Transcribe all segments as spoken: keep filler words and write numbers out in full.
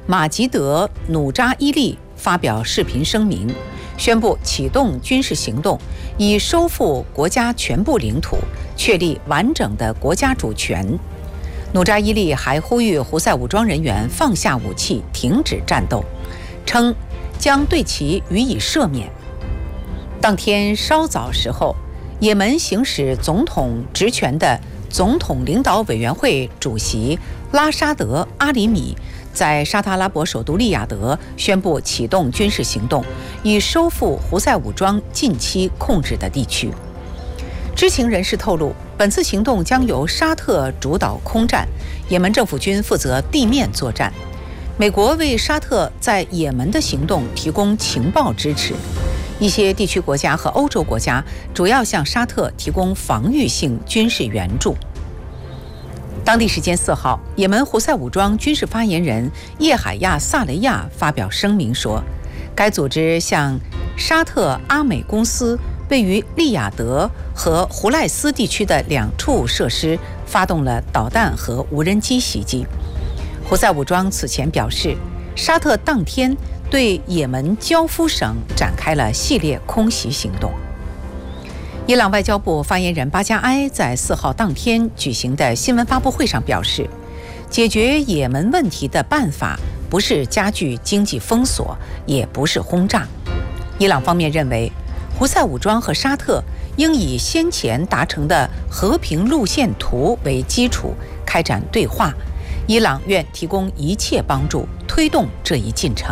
马吉德·努扎伊利发表视频声明，宣布启动军事行动，以收复国家全部领土，确立完整的国家主权。努扎伊利还呼吁胡塞武装人员放下武器，停止战斗，称将对其予以赦免。当天稍早时候，也门行使总统职权的总统领导委员会主席拉沙德·阿里米在沙特阿拉伯首都利雅得宣布启动军事行动，以收复胡塞武装近期控制的地区。知情人士透露，本次行动将由沙特主导空战，也门政府军负责地面作战。美国为沙特在也门的行动提供情报支持，一些地区国家和欧洲国家主要向沙特提供防御性军事援助。当地时间四号，也门胡塞武装军事发言人叶海亚·萨雷亚发表声明说，该组织向沙特阿美公司位于利雅得和胡赖斯地区的两处设施发动了导弹和无人机袭击。胡塞武装此前表示，沙特当天对也门焦夫省展开了系列空袭行动。伊朗外交部发言人巴加埃在四号当天举行的新闻发布会上表示，解决也门问题的办法不是加剧经济封锁，也不是轰炸。伊朗方面认为，胡塞武装和沙特应以先前达成的和平路线图为基础开展对话，伊朗愿提供一切帮助，推动这一进程。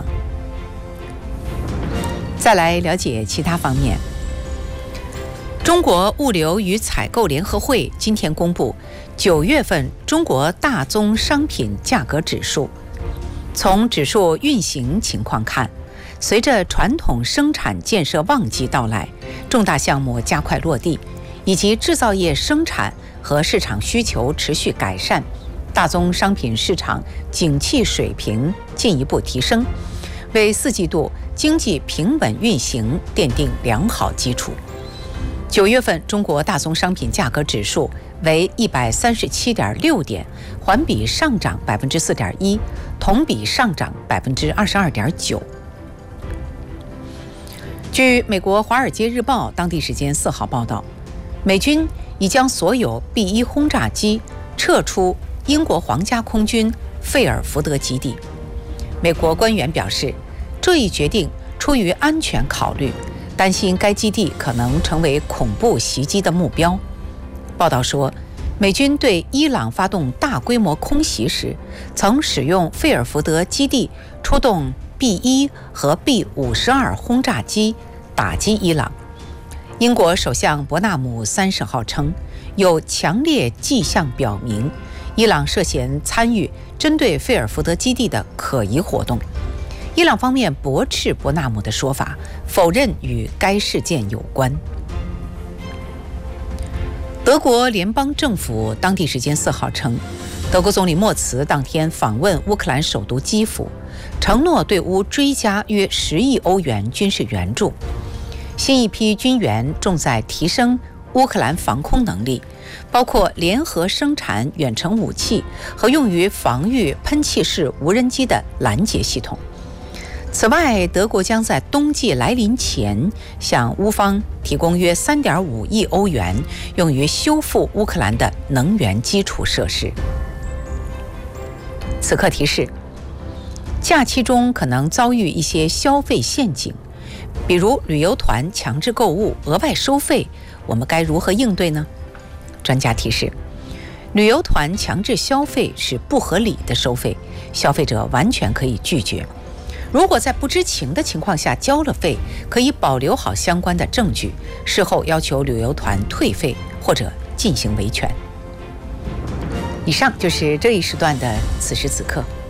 再来了解其他方面。中国物流与采购联合会今天公布九月份中国大宗商品价格指数。从指数运行情况看，随着传统生产建设旺季到来，重大项目加快落地，以及制造业生产和市场需求持续改善，大宗商品市场景气水平进一步提升，为四季度经济平稳运行奠定良好基础。九月份中国大宗商品价格指数为一百三十七点六点，环比上涨百分之四点一，同比上涨百分之二十二点九。据美国《华尔街日报》当地时间四号报道，美军已将所有 B 一 轰炸机撤出英国皇家空军费尔福德基地。美国官员表示，这一决定出于安全考虑，担心该基地可能成为恐怖袭击的目标。报道说，美军对伊朗发动大规模空袭时，曾使用费尔福德基地出动 B 一 和 B 五十二 轰炸机打击伊朗。英国首相伯纳姆三十号称，有强烈迹象表明，伊朗涉嫌参与针对费尔福德基地的可疑活动。伊朗方面驳斥伯纳姆的说法，否认与该事件有关。德国联邦政府当地时间四号称，德国总理默茨当天访问乌克兰首都基辅，承诺对乌追加约十亿欧元军事援助。新一批军援重在提升乌克兰防空能力，包括联合生产远程武器和用于防御喷气式无人机的拦截系统。此外，德国将在冬季来临前向乌方提供约 三点五亿欧元，用于修复乌克兰的能源基础设施。此刻提示，假期中可能遭遇一些消费陷阱，比如旅游团强制购物、额外收费，我们该如何应对呢？专家提示，旅游团强制消费是不合理的收费，消费者完全可以拒绝。如果在不知情的情况下交了费，可以保留好相关的证据，事后要求旅游团退费或者进行维权。以上就是这一时段的此时此刻。